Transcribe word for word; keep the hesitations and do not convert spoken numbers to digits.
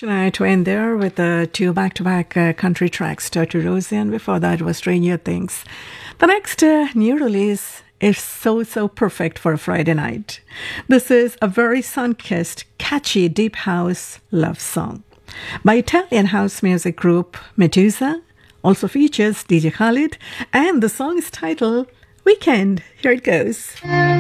Tonight to end there with the two back-to-back uh, country tracks, Turturose, and before that was Stranger Things. The next uh, new release is so, so perfect for a Friday night. This is a very sun-kissed, catchy deep house love song by Italian house music group Medusa. Also features D J Khalid, and the song is titled Weekend. Here it goes.